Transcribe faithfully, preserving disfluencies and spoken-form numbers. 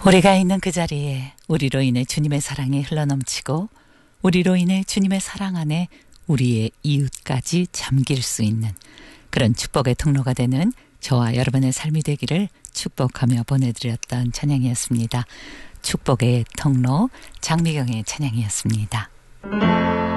우리가 있는 그 자리에 우리로 인해 주님의 사랑이 흘러넘치고 우리로 인해 주님의 사랑 안에 우리의 이웃까지 잠길 수 있는 그런 축복의 통로가 되는 저와 여러분의 삶이 되기를 축복하며 보내드렸던 찬양이었습니다. 축복의 통로 장미경의 찬양이었습니다.